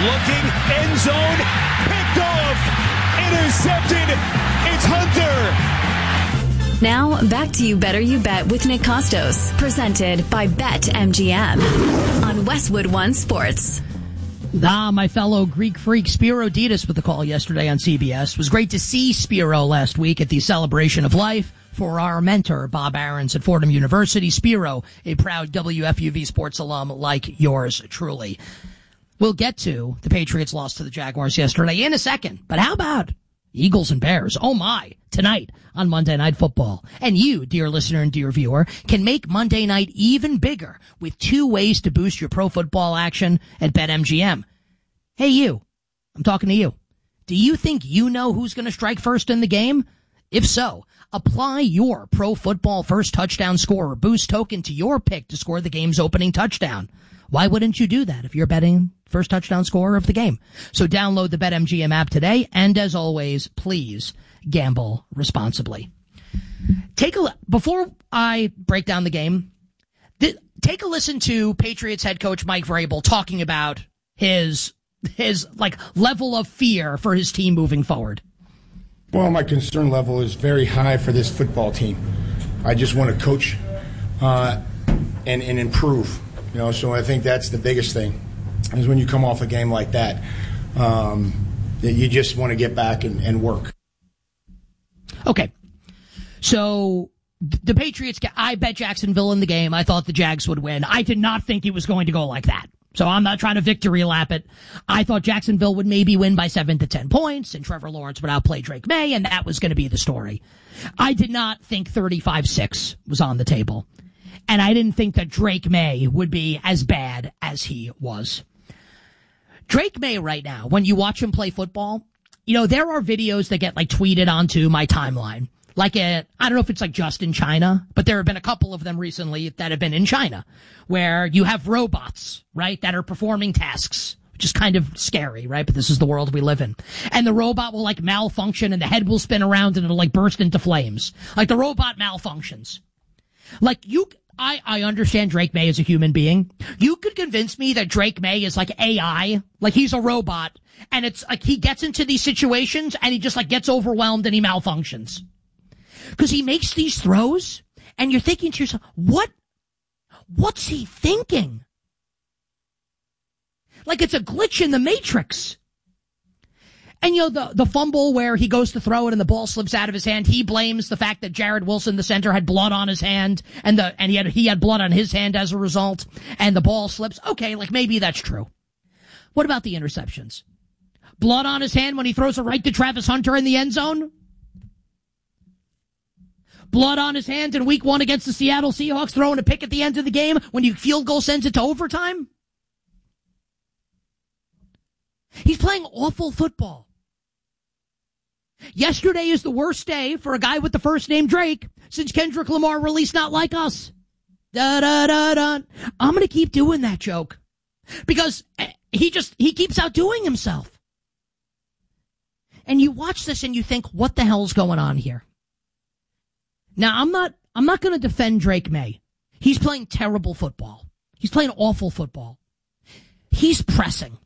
looking, end zone, picked off, intercepted, it's Hunter. Now, back to You Better You Bet with Nick Costos, presented by BetMGM on Westwood One Sports. My fellow Greek freak Spiro Ditas with the call yesterday on CBS. It was great to see Spiro last week at the Celebration of Life for our mentor, Bob Aarons at Fordham University. Spiro, a proud WFUV sports alum like yours truly. We'll get to the Patriots' loss to the Jaguars yesterday in a second. But how about Eagles and Bears? Oh my, tonight on Monday Night Football. And you, dear listener and dear viewer, can make Monday night even bigger with 2 ways to boost your pro football action at BetMGM. Hey you, I'm talking to you. Do you think you know who's going to strike first in the game? If so, apply your Pro Football First Touchdown Scorer boost token to your pick to score the game's opening touchdown. Why wouldn't you do that if you're betting first touchdown scorer of the game? So download the BetMGM app today, and as always, please gamble responsibly. Before I break down the game, take a listen to Patriots head coach Mike Vrabel talking about his level of fear for his team moving forward. Well, my concern level is very high for this football team. I just want to coach and improve. So I think that's the biggest thing, is when you come off a game like that, you just want to get back and work. Okay. So the Patriots, I bet Jacksonville in the game. I thought the Jags would win. I did not think it was going to go like that. So I'm not trying to victory lap it. I thought Jacksonville would maybe win by 7 to 10 points, and Trevor Lawrence would outplay Drake May, and that was going to be the story. I did not think 35-6 was on the table. And I didn't think that Drake May would be as bad as he was. Drake May right now, when you watch him play football, there are videos that get tweeted onto my timeline. I don't know if it's just in China, but there have been a couple of them recently that have been in China, where you have robots, right, that are performing tasks, which is kind of scary, right? But this is the world we live in. And the robot will malfunction, and the head will spin around, and it'll burst into flames. The robot malfunctions. I understand Drake May is a human being. You could convince me that Drake May is AI, he's a robot, and it's he gets into these situations and he just gets overwhelmed and he malfunctions. Because he makes these throws, and you're thinking to yourself, what's he thinking? It's a glitch in the Matrix. And the fumble where he goes to throw it and the ball slips out of his hand, he blames the fact that Jared Wilson, the center, had blood on his hand, and he had blood on his hand as a result, and the ball slips. Okay, maybe that's true. What about the interceptions? Blood on his hand when he throws it right to Travis Hunter in the end zone? Blood on his hand in week 1 against the Seattle Seahawks, throwing a pick at the end of the game when your field goal sends it to overtime? He's playing awful football. Yesterday is the worst day for a guy with the first name Drake since Kendrick Lamar released Not Like Us. Da da da da. I'm going to keep doing that joke because he keeps outdoing himself. And you watch this and you think, what the hell's going on here? Now, I'm not going to defend Drake May. He's playing terrible football. He's playing awful football. He's pressing.